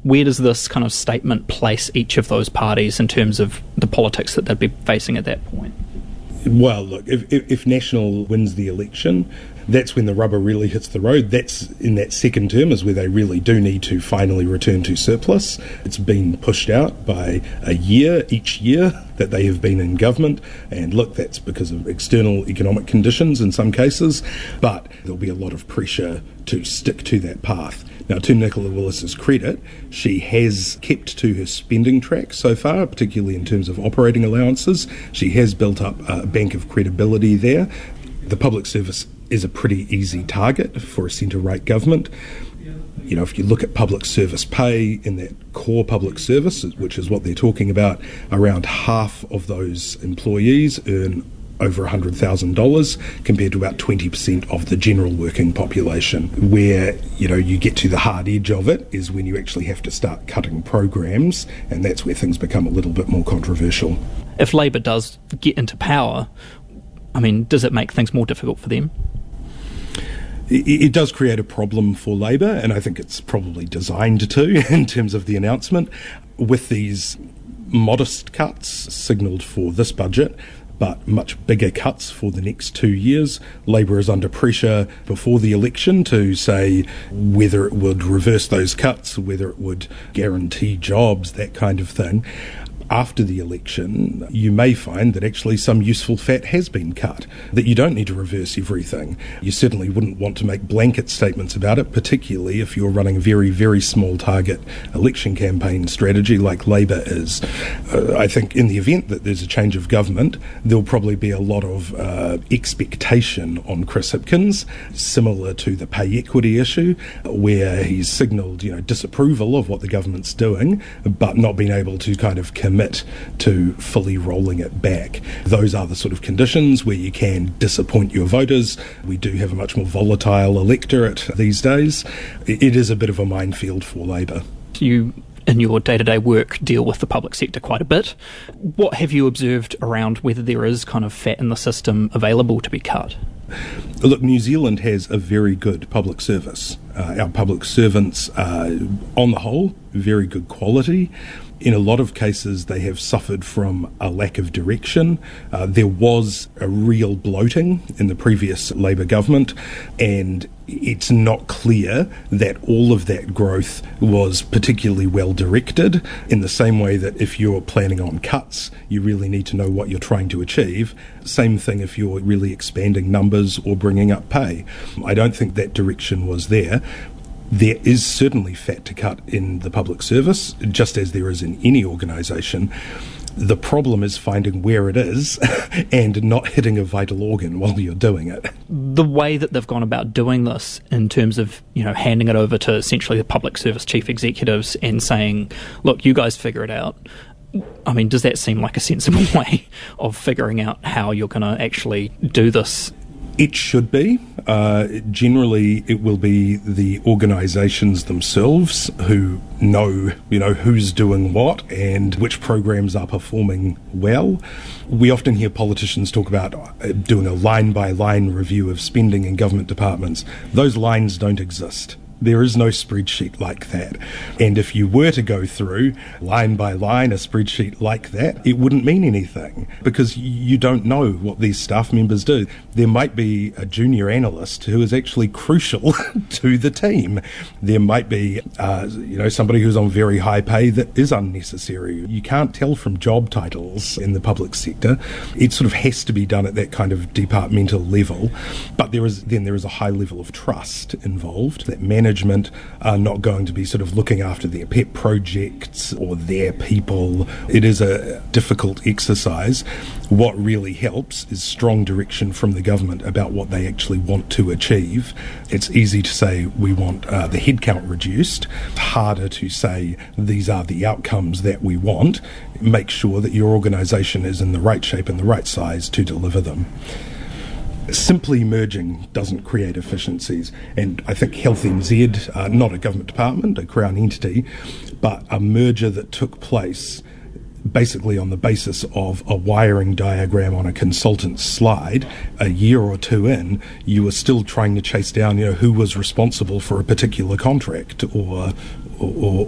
Where does this kind of statement place each of those parties in terms of the politics that they'd be facing at that point? Well, look, if National wins the election, that's when the rubber really hits the road. That's in that second term is where they really do need to finally return to surplus. It's been pushed out by a year each year that they have been in government, and look, that's because of external economic conditions in some cases, but there'll be a lot of pressure to stick to that path. Now, to Nicola Willis's credit, she has kept to her spending track so far, particularly in terms of operating allowances. She has built up a bank of credibility there. The public service is a pretty easy target for a centre-right government. You know, if you look at public service pay in that core public service, which is what they're talking about, around half of those employees earn over $100,000 compared to about 20% of the general working population. Where, you know, you get to the hard edge of it is when you actually have to start cutting programs, and that's where things become a little bit more controversial. If Labour does get into power, I mean, does it make things more difficult for them? It does create a problem for Labour, and I think it's probably designed to in terms of the announcement. With these modest cuts signalled for this budget, but much bigger cuts for the next 2 years, Labour is under pressure before the election to say whether it would reverse those cuts, whether it would guarantee jobs, that kind of thing. After the election, you may find that actually some useful fat has been cut, that you don't need to reverse everything. You certainly wouldn't want to make blanket statements about it, particularly if you're running a very, very small target election campaign strategy like Labour is. I think in the event that there's a change of government, there'll probably be a lot of expectation on Chris Hipkins, similar to the pay equity issue, where he's signalled, you know, disapproval of what the government's doing, but not being able to kind of commit to fully rolling it back. Those are the sort of conditions where you can disappoint your voters. We do have a much more volatile electorate these days. It is a bit of a minefield for Labour. You, in your day-to-day work, deal with the public sector quite a bit. What have you observed around whether there is kind of fat in the system available to be cut? Look, New Zealand has a very good public service. Our public servants are, on the whole, very good quality. In a lot of cases, they have suffered from a lack of direction. There was a real bloating in the previous Labour government, and it's not clear that all of that growth was particularly well directed, in the same way that if you're planning on cuts, you really need to know what you're trying to achieve. Same thing if you're really expanding numbers or bringing up pay. I don't think that direction was there. There is certainly fat to cut in the public service, just as there is in any organisation. The problem is finding where it is and not hitting a vital organ while you're doing it. The way that they've gone about doing this in terms of, you know, handing it over to essentially the public service chief executives and saying, look, you guys figure it out. I mean, does that seem like a sensible way of figuring out how you're going to actually do this? It should be. Generally, it will be the organisations themselves who know, you know, who's doing what and which programs are performing well. We often hear politicians talk about doing a line-by-line review of spending in government departments. Those lines don't exist. There is no spreadsheet like that. And if you were to go through line by line a spreadsheet like that, it wouldn't mean anything because you don't know what these staff members do. There might be a junior analyst who is actually crucial to the team. There might be, somebody who's on very high pay that is unnecessary. You can't tell from job titles in the public sector. It sort of has to be done at that kind of departmental level. But there is a high level of trust involved that management are not going to be sort of looking after their pet projects or their people. It is a difficult exercise. What really helps is strong direction from the government about what they actually want to achieve. It's easy to say we want the headcount reduced. It's harder to say these are the outcomes that we want. Make sure that your organisation is in the right shape and the right size to deliver them. Simply merging doesn't create efficiencies, and I think Health NZ, not a government department, a Crown entity, but a merger that took place basically on the basis of a wiring diagram on a consultant's slide. A year or two in, you were still trying to chase down, who was responsible for a particular contract or